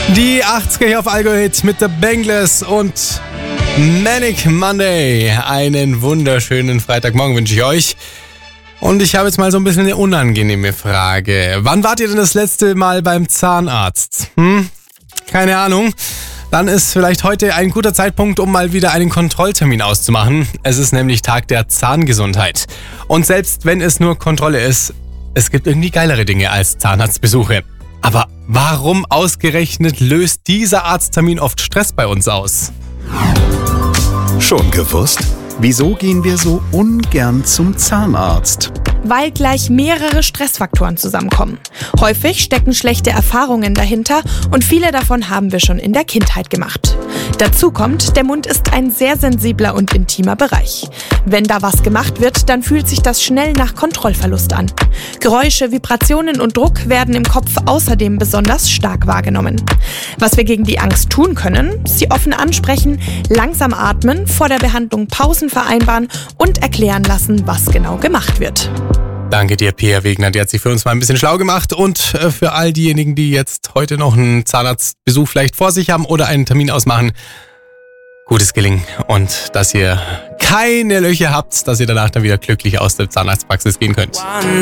Die 80er hier auf Algohit mit The Bangless und Manic Monday. Einen wunderschönen Freitagmorgen wünsche ich euch. Und ich habe jetzt mal so ein bisschen eine unangenehme Frage. Wann wart ihr denn das letzte Mal beim Zahnarzt? Keine Ahnung. Dann ist vielleicht heute ein guter Zeitpunkt, um mal wieder einen Kontrolltermin auszumachen. Es ist nämlich Tag der Zahngesundheit. Und selbst wenn es nur Kontrolle ist, es gibt irgendwie geilere Dinge als Zahnarztbesuche. Aber warum ausgerechnet löst dieser Arzttermin oft Stress bei uns aus? Schon gewusst? Wieso gehen wir so ungern zum Zahnarzt? Weil gleich mehrere Stressfaktoren zusammenkommen. Häufig stecken schlechte Erfahrungen dahinter und viele davon haben wir schon in der Kindheit gemacht. Dazu kommt, der Mund ist ein sehr sensibler und intimer Bereich. Wenn da was gemacht wird, dann fühlt sich das schnell nach Kontrollverlust an. Geräusche, Vibrationen und Druck werden im Kopf außerdem besonders stark wahrgenommen. Was wir gegen die Angst tun können, sie offen ansprechen, langsam atmen, vor der Behandlung Pausen vereinbaren und erklären lassen, was genau gemacht wird. Danke dir, Pia Wegner, die hat sich für uns mal ein bisschen schlau gemacht. Und für all diejenigen, die jetzt heute noch einen Zahnarztbesuch vielleicht vor sich haben oder einen Termin ausmachen, gutes Gelingen und dass ihr keine Löcher habt, dass ihr danach dann wieder glücklich aus der Zahnarztpraxis gehen könnt.